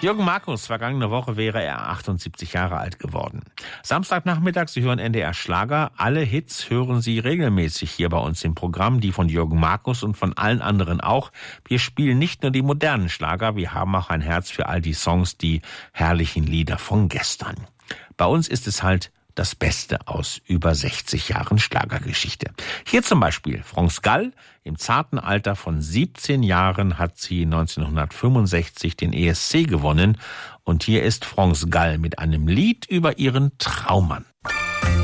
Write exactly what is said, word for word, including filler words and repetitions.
Jürgen Markus, vergangene Woche wäre er achtundsiebzig Jahre alt geworden. Samstagnachmittag, Sie hören N D R Schlager. Alle Hits hören Sie regelmäßig hier bei uns im Programm, die von Jürgen Markus und von allen anderen auch. Wir spielen nicht nur die modernen Schlager, wir haben auch ein Herz für all die Songs, die herrlichen Lieder von gestern. Bei uns ist es halt das Beste aus über sechzig Jahren Schlagergeschichte. Hier zum Beispiel France Gall. Im zarten Alter von siebzehn Jahren hat sie neunzehnhundertfünfundsechzig den E S C gewonnen. Und hier ist France Gall mit einem Lied über ihren Traummann.